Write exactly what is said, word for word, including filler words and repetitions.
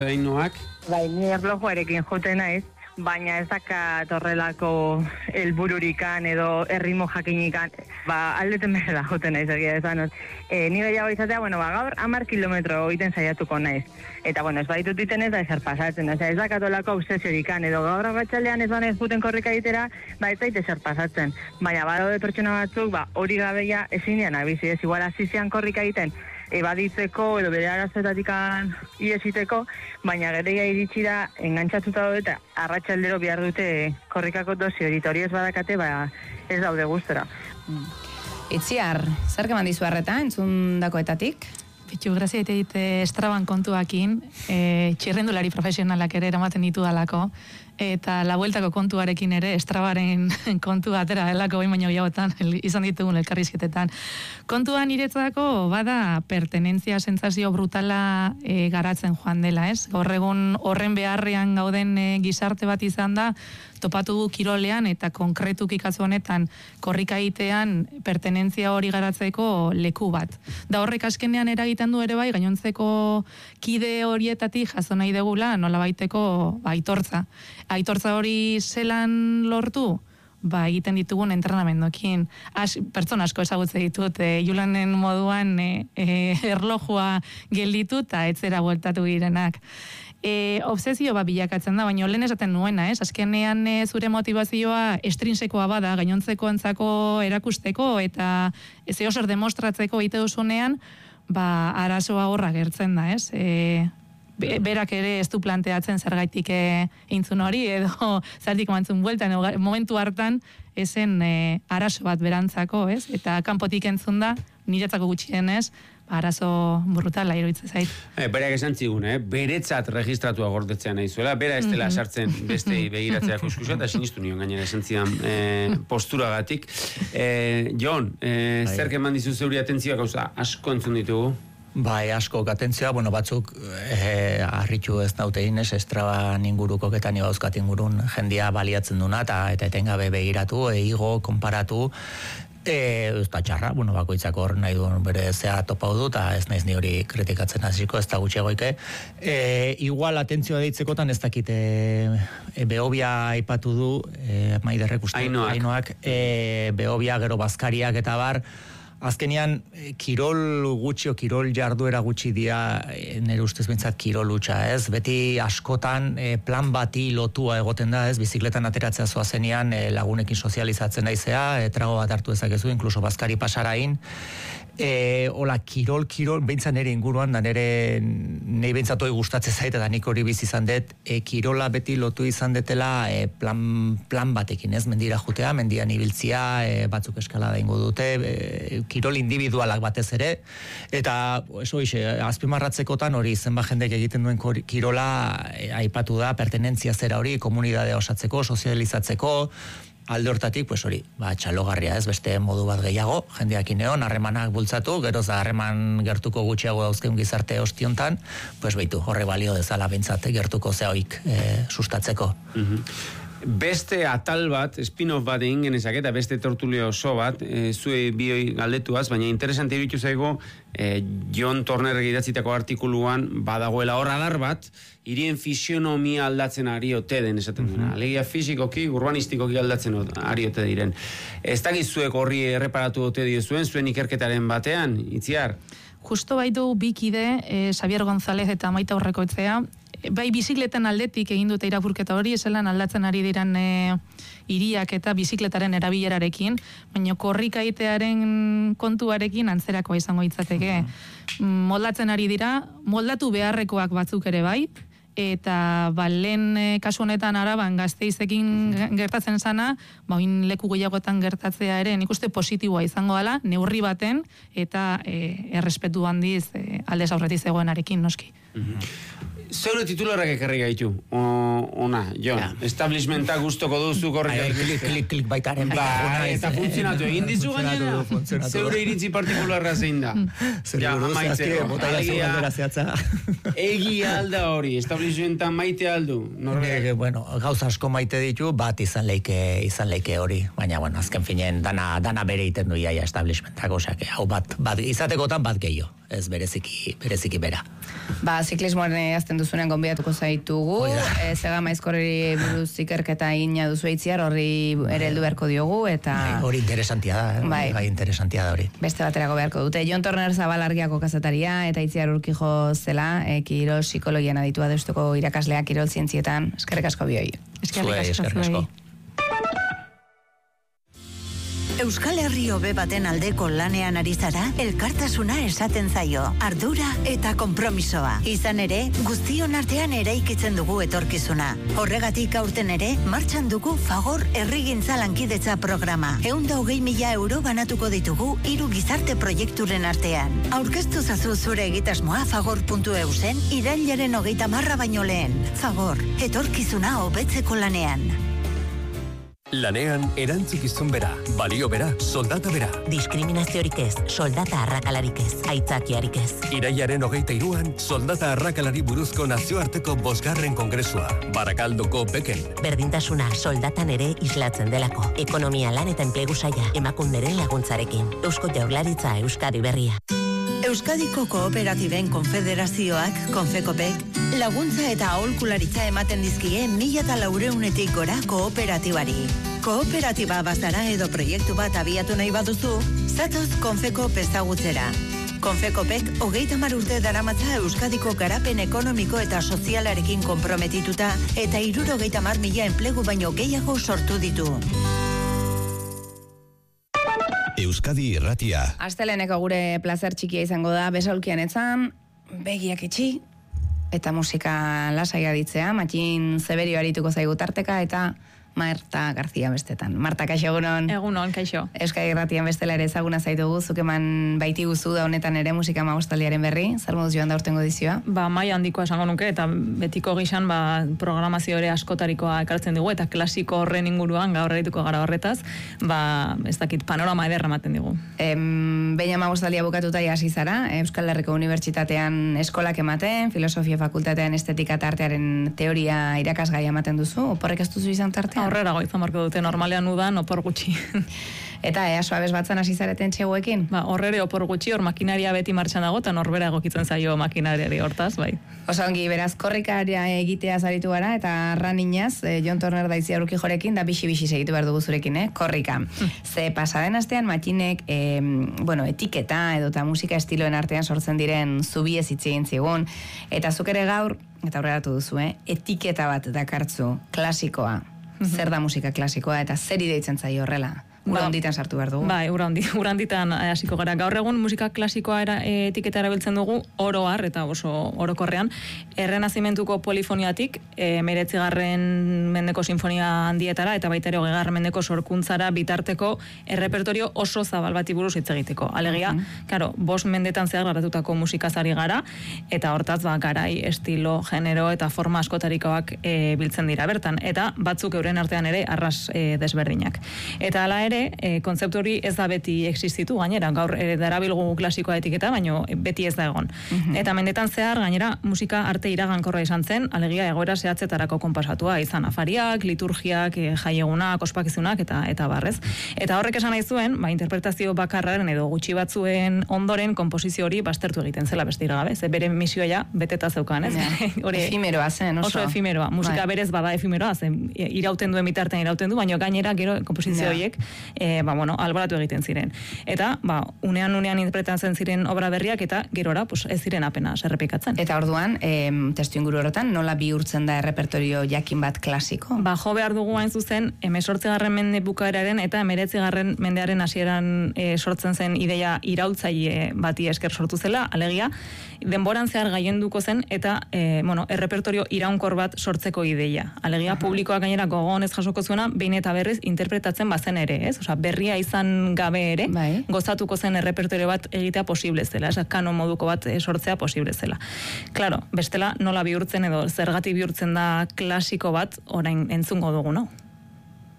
Ainoak? Bai, ni erlojuarekin joten naiz, baina ez dakat horrelako helbururikan edo erritmo jakinikan, ba, aldeten behar joten naiz, egia esan. E, ni gehiago izatea, bueno, ba, gaur hamar kilometro egiten saiatuko naiz. Eta, bueno, ez baditut iten ez da ezer pasatzen, osea, ez dakatolako obsesiorikan, edo gaur arratsaldean ez banez juten korrika egitera, ba, ez daite ezer pasatzen. Baina, badaude pertsona batzuk, ba, hori gabeia ezin dian abizi, ez igual hasizean korrika egiten, ebaditzeko edo bere arazoetatikan iesiteko, baina gereia iritsi da engantzatuta daude eta arratsaldero behar dute korrikako dosi hori, hori ez badakate, ba, ez daude gustora. Itziar, zer keman dizu harreta, entzundakoetatik? Bitu, grazia ite Straban kontuakin, e, txirrendulari profesionalak ere eramaten ditu dalako, eta la bueltako kontuarekin ere Strabaren kontu atera delako bain baino gehiagotan izan ditugun elkarrizketetan. Kontuan niretzako bada pertenentzia sentsazio brutala e, garatzen joan dela, ez? Gaur egun horren beharrean gauden e, gizarte bat izan da, topatu du kirolean eta konkretuki kasu honetan korrika egitean pertenentzia hori garatzeko leku bat. Da horrek askenean eragiten du ere bai gainontzeko kide horietatik jaso nahi degula nolabaiteko ba, aitortza. Aitortza hori zelan lortu? Ba, egiten ditugun entrenamendokin. As, pertsona asko ezagutze ditut, e, Julanen moduan e, e, erlojua gelditu eta etzera bueltatu girenak. E, obsesio bat bilakatzen da, baina lehen esaten nuena, ez? Azkenean e, zure motivazioa estrinsekoa bada, gainontzeko entzako erakusteko eta zeo zer demostratzeko egite duzunean, ba, arazoa horra gertzen da, ez? E, berak ere ez du planteatzen zergaitik e, intzun hori, edo zertik mantzun bueltan, momentu hartan ezen e, arazo bat berantzako, ez? Eta kanpotik entzun da, niretzako gutxienez, arazo brutala iruditzen zait. E, berak esan zigun, eh? Beretzat registratua gordetzea nahi zuela, bera ez dela sartzen bestei begiratzea kuskusa, eta sinistu nion gainera esan zidan e, posturagatik. E, Jon, e, zer keman dizu zeuri atentzioa gauza asko entzun ditugu? Bai, asko atentzioa, bueno, batzuk eh, harritu ez nautein, ez, Straban inguruko eta ni bauzkat ingurun jendia baliatzen duna, eta, eta etengabe begiratu, eigo, konparatu, E, ez da txarra, bueno, bakoitzako hor nahi duen bere zea topau du, eta ez naiz ni hori kritikatzen hasiko, ez da gutxiagoike. E, igual atentzioa deitzekotan ez dakite e, Behobia aipatu du, e, maiderrek uste, Ainoak, Ainoak e, Behobia, gero Bazkariak eta bar, azkenean, kirol gutxi o kirol jarduera gutxi dia, nire ustez bintzat kirol hutsa, ez? Beti askotan plan bati lotua egoten da, ez? Bizikletan ateratzea zoazenean lagunekin sozializatzen daizea, trago bat hartu ezakezu, inkluso Bazkari pasarain. E, hola, kirol, kirol, behintzat nire inguruan, da nire nahi behintzat hori gustatzen zait, eta nik hori bizi izan dut, e, kirola beti lotu izan detela e, plan, plan batekin, ez? Mendira jutea, mendian ibiltzia, e, batzuk eskalada ingo dute, e, kirol individualak batez ere, eta eso ixe, azpimarratzekotan hori zenba jendek egiten duen kirola e, aipatu da, pertenentzia zera hori, komunidadea osatzeko, sozializatzeko, alde hortatik, pues hori, ba, txalogarria ez, beste modu bat gehiago, jendeakin egon, harremanak bultzatu, geroz da harreman gertuko gutxiago dauzkeun gizarte ostiontan, pues beitu, horre balio dezala bentsate gertuko zehoik e, sustatzeko. Mm-hmm. Beste atal bat, spin-off bat egin genezak eta beste tortulio oso bat, e, zue bioi galdetuaz, baina interesante iruditu zaigo, e, Jon Tornerrek idatzitako artikuluan badagoela hor adar bat, hirien fisionomia aldatzen ari ote den esaten duena. Mm-hmm. Alegia fisikoki, urbanistikoki aldatzen ari ote diren. Ez dakizuek horri erreparatu ote diezuen, zuen ikerketaren batean, Itziar? Justo baitu bikide, eh, Xavier González eta Maita Aurrekoetzea, bai bizikletan aldetik egin dute irakurketa hori, eselan aldatzen ari diran e, hiriak eta bizikletaren erabilerarekin, baina korrika egitearen kontuarekin antzerakoa izango litzateke. Mm-hmm. Moldatzen ari dira, moldatu beharrekoak batzuk ere bai, eta ba, lehen e, kasu honetan Araban Gasteizekin gertatzen sana, ba, oin leku gehiagotan gertatzea ere, nik uste positiboa izango dela, neurri baten, eta e, errespetu handiz e, aldez aurretik zegoenarekin, noski. Mm-hmm. Zeure titularrak ekarri gaitu, ona, Jon, ja. Establishmenta guztoko duzu korrika. Klik, klik, klik baitaren. Ba, eta funtzionatu egin dizu gainera. Zeure iritzi partikularra zein da. Ja, amaitzeko. Egi alda hori, establishmenta maite aldu. Norre, bueno, gauza asko maite ditu, bat izan leike, izan leike hori. Baina, bueno, azken finen, dana, dana bere iten du iaia establishmentak, osea, hau bat, bat, izatekotan bat gehiago. ez bereziki, bereziki bera. Ba, ziklismoan azten duzunean gonbidatuko zaitugu, e, zega maizkorri buruz ikerketa egina duzu eitziar, horri ere heldu beharko diogu, eta... Bai, hori interesantia da, eh? Bai. Bai, interesantia da hori. Beste baterako beharko dute. Jon Torner Zabalargiako kazetaria, eta Itziar Urkijo zela, e, kirol psikologian aditua deustuko irakasleak kirol zientzietan. Eskerrik asko bioi. Zuei, eskerrik asko. Euskal Herri hobe baten aldeko lanean ari zara, elkartasuna esaten zaio, ardura eta konpromisoa. Izan ere, guztion artean eraikitzen dugu etorkizuna. Horregatik aurten ere, martxan dugu Fagor Herrigintza Lankidetza programa. Ehun hogei mila euro banatuko ditugu hiru gizarte proiekturen artean. Aurkeztu zazu zure egitasmoa fagor puntu eu zen, irailaren hogeita marra baino lehen. Fagor, etorkizuna hobetzeko lanean. Lanean erantzukizun bera, balio bera, soldata bera. Diskriminaziorik ez, soldata arrakalarik ez, aitzakiarik ez. Irailaren hogeita iruan, soldata arrakalari buruzko nazioarteko bosgarren kongresua, Barakaldoko Beken. Berdintasuna soldatan ere islatzen delako. Ekonomia lan eta enplegu saila, emakunderen laguntzarekin. Eusko Jaurlaritza Euskadi Berria. Euskadiko Kooperatiben Konfederazioak, Konfekopek, laguntza eta aholkularitza ematen dizkie mila eta laureunetik gora kooperatibari. Kooperatiba bazara edo proiektu bat abiatu nahi baduzu, zatoz Konfekop ezagutzera. Konfekopek hogeita hamar urte daramatza Euskadiko garapen ekonomiko eta sozialarekin konprometituta eta hirurogeita hamar mila enplegu baino gehiago sortu ditu. Euskadi Irratia. Asteleneko gure plazer txikia izango da, besaulkian etzan, begiak itxi, eta musika lasaia ditzea, Matxin Zeberio arituko zaigu tarteka, eta Marta García bestetan. Marta, kaixo egunon? Egunon, kaixo. Euskadi Irratian bestela ere ezaguna zaitugu, zuk eman baiti guzu da honetan ere musika magostaldiaren berri, zer moduz joan da urtengo edizioa? Ba, maila handikoa esango nuke, eta betiko gizan ba, programazio ere askotarikoa ekartzen dugu, eta klasiko horren inguruan gaur erituko gara horretaz, ba, ez dakit, panorama ederra ematen digu. Em, Behin magostaldia bukatuta hasi zara, Euskal Herriko Unibertsitatean eskolak ematen, filosofia fakultatean estetika eta artearen teoria irakasgai ematen duzu, oporrek ez duzu izan tartean? Horrera goizan marko dute, normalean udan opor gutxi. Eta ea suabez batzan hasi zareten txeguekin? Ba, horrere opor gutxi, hor makinaria beti martxan dago, eta norbera egokitzen zaio makinariari hortaz, bai. Osa ongi, beraz, korrikaria egitea zaritu gara, eta raninaz, eh, Jon Torner da Itziar Urkijorekin, da bixi-bixi segitu behar dugu zurekin, eh? Korrika. Ze pasaden astean Matxinek, eh, bueno, etiketa edo eta musika estiloen artean sortzen diren zubiez hitz egin zigun, eta zuk ere gaur, eta aurreratu duzu, eh? Etiketa bat dakartzu, klasikoa. Zer da musika klasikoa eta zer ideitzen zaio horrela? Ura honditan sartu behar dugu. Bai, ura honditan hasiko gara. Gaur egun musika klasikoa era, e, etiketa erabiltzen dugu oroar eta oso orokorrean. Errenazimentuko polifoniatik, e, meretzigarren mendeko sinfonia handietara eta baita ere hogeigarren mendeko sorkuntzara bitarteko errepertorio oso zabal bati buruz hitz egiteko. Alegia, karo, bost mendetan zehar garatutako musikazari gara, eta hortaz ba, garai, estilo, genero eta forma askotarikoak e, biltzen dira bertan. Eta batzuk euren artean ere arras e, desberdinak. Eta hala ere, E, kontzeptu hori ez da beti existitu, gainera, gaur e, darabilgu klasikoa etiketa, baino beti ez da egon. Mm-hmm. Eta mendetan zehar, gainera, musika arte iragankorra izan zen, alegia egoera zehatzetarako konpasatua, izan afariak, liturgiak, e, jaiegunak, ospakizunak, eta eta barrez. Eta horrek esan nahi zuen, ba, interpretazio bakarraren edo gutxi batzuen ondoren konposizio hori baztertu egiten zela beste gabe, ze bere misioa ja beteta zeukan, ez? Yeah. Hori efimeroa zen, oso. Oso efimeroa, musika bai. Berez bada efimeroa, zen irauten duen bitartean irauten du, baino gainera gero konposizio horiek E, ba, bueno, alboratu egiten ziren. Eta, ba, unean unean interpretatzen ziren obra berriak eta gerora, pues, ez ziren apenas errepikatzen. Eta orduan, e, testu inguru horretan, nola bihurtzen da errepertorio jakin bat klasiko? Ba, jo behar dugu hain zuzen, hemezortzigarren mende bukaeraren eta hemeretzigarren mendearen hasieran e, sortzen zen ideia iraultzaile bati esker sortu zela, alegia, denboran zehar gaienduko zen eta, e, bueno, errepertorio iraunkor bat sortzeko ideia. Alegia, publikoak gainera gogonez jasoko zuena, behin eta berriz interpretatzen bazen ere, ez? Osea, berria izan gabe ere, bai. Gozatuko zen errepertorio bat egitea posible zela, ez? Kanon moduko bat sortzea posible zela. Claro, bestela nola bihurtzen edo zergatik bihurtzen da klasiko bat orain entzungo dugu, no?